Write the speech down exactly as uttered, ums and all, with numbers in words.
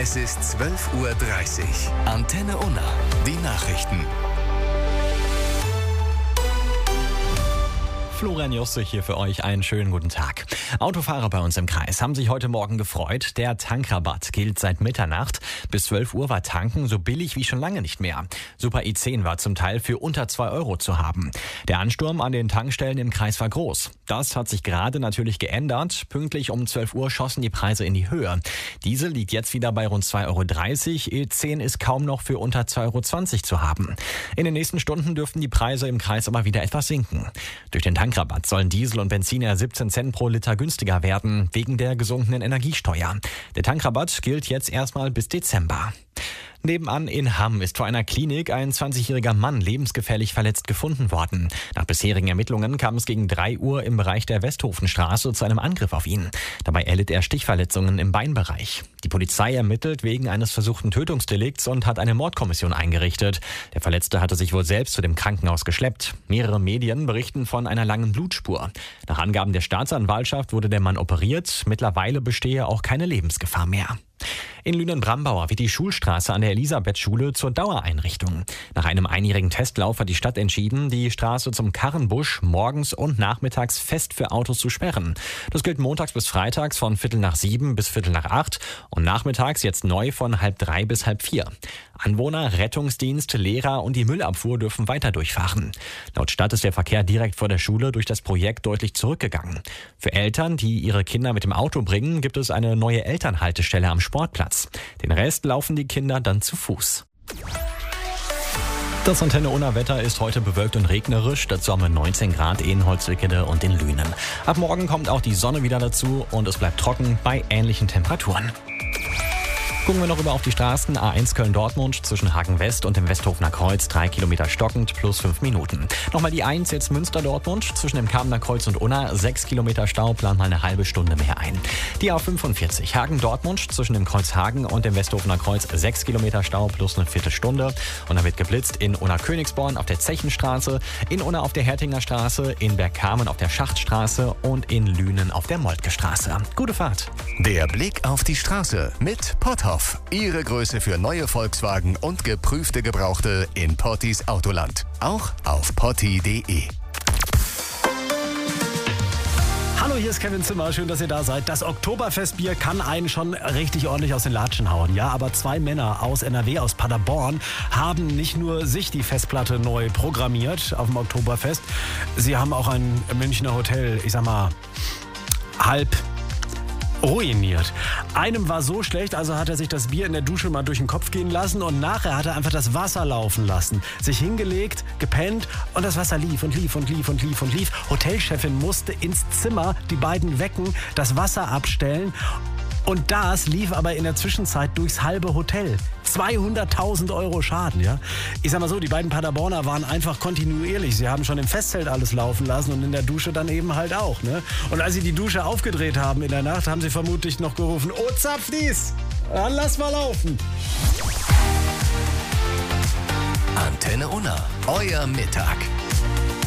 Es ist zwölf Uhr dreißig. Antenne Unna. Die Nachrichten. Florian Josse hier für euch. Einen schönen guten Tag. Autofahrer bei uns im Kreis haben sich heute Morgen gefreut. Der Tankrabatt gilt seit Mitternacht. Bis zwölf Uhr war Tanken so billig wie schon lange nicht mehr. Super I zehn war zum Teil für unter zwei Euro zu haben. Der Ansturm an den Tankstellen im Kreis war groß. Das hat sich gerade natürlich geändert. Pünktlich um zwölf Uhr schossen die Preise in die Höhe. Diesel liegt jetzt wieder bei rund zwei Euro dreißig. E zehn ist kaum noch für unter zwei Euro zwanzig zu haben. In den nächsten Stunden dürften die Preise im Kreis aber wieder etwas sinken. Durch den Tankrabatt sollen Diesel und Benziner siebzehn Cent pro Liter günstiger werden, wegen der gesunkenen Energiesteuer. Der Tankrabatt gilt jetzt erstmal bis Dezember. Nebenan in Hamm ist vor einer Klinik ein zwanzigjähriger Mann lebensgefährlich verletzt gefunden worden. Nach bisherigen Ermittlungen kam es gegen drei Uhr im Bereich der Westhofenstraße zu einem Angriff auf ihn. Dabei erlitt er Stichverletzungen im Beinbereich. Die Polizei ermittelt wegen eines versuchten Tötungsdelikts und hat eine Mordkommission eingerichtet. Der Verletzte hatte sich wohl selbst zu dem Krankenhaus geschleppt. Mehrere Medien berichten von einer langen Blutspur. Nach Angaben der Staatsanwaltschaft wurde der Mann operiert. Mittlerweile bestehe auch keine Lebensgefahr mehr. In Lünen-Brambauer wird die Schulstraße an der Elisabethschule zur Dauereinrichtung. Nach einem einjährigen Testlauf hat die Stadt entschieden, die Straße zum Karrenbusch morgens und nachmittags fest für Autos zu sperren. Das gilt montags bis freitags von Viertel nach sieben bis Viertel nach acht und nachmittags jetzt neu von halb drei bis halb vier. Anwohner, Rettungsdienst, Lehrer und die Müllabfuhr dürfen weiter durchfahren. Laut Stadt ist der Verkehr direkt vor der Schule durch das Projekt deutlich zurückgegangen. Für Eltern, die ihre Kinder mit dem Auto bringen, gibt es eine neue Elternhaltestelle am Sportplatz. Den Rest laufen die Kinder dann zu Fuß. Das Antenne Unna Wetter ist heute bewölkt und regnerisch. Dazu haben wir neunzehn Grad in Holzwickede und in Lünen. Ab morgen kommt auch die Sonne wieder dazu und es bleibt trocken bei ähnlichen Temperaturen. Gucken wir noch über auf die Straßen. A eins Köln-Dortmund zwischen Hagen West und dem Westhofener Kreuz. Drei Kilometer stockend plus fünf Minuten. Nochmal die eins jetzt Münster-Dortmund zwischen dem Kamener Kreuz und Unna. Sechs Kilometer Stau, plant mal eine halbe Stunde mehr ein. Die A fünfundvierzig Hagen-Dortmund zwischen dem Kreuz Hagen und dem Westhofener Kreuz. Sechs Kilometer Stau plus eine Viertelstunde. Und da wird geblitzt in Unna-Königsborn auf der Zechenstraße, in Unna auf der Hertinger Straße, in Bergkamen auf der Schachtstraße und in Lünen auf der Moltke Straße. Gute Fahrt. Der Blick auf die Straße mit Potthoff. Ihre Größe für neue Volkswagen und geprüfte Gebrauchte in Pottis Autoland. Auch auf potti punkt de. Hallo, hier ist Kevin Zimmer. Schön, dass ihr da seid. Das Oktoberfestbier kann einen schon richtig ordentlich aus den Latschen hauen. Ja, aber zwei Männer aus N R W, aus Paderborn, haben nicht nur sich die Festplatte neu programmiert auf dem Oktoberfest. Sie haben auch ein Münchner Hotel, ich sag mal, halb ruiniert. Einem war so schlecht, also hat er sich das Bier in der Dusche mal durch den Kopf gehen lassen und nachher hat er einfach das Wasser laufen lassen. Sich hingelegt, gepennt und das Wasser lief und lief und lief und lief und lief. Hotelchefin musste ins Zimmer die beiden wecken, das Wasser abstellen und das lief aber in der Zwischenzeit durchs halbe Hotel. zweihunderttausend Euro Schaden, ja. Ich sag mal so, die beiden Paderborner waren einfach kontinuierlich. Sie haben schon im Festzelt alles laufen lassen und in der Dusche dann eben halt auch, ne? Und als sie die Dusche aufgedreht haben in der Nacht, haben sie vermutlich noch gerufen, oh Zapfdies, dann lass mal laufen. Antenne Unna, euer Mittag.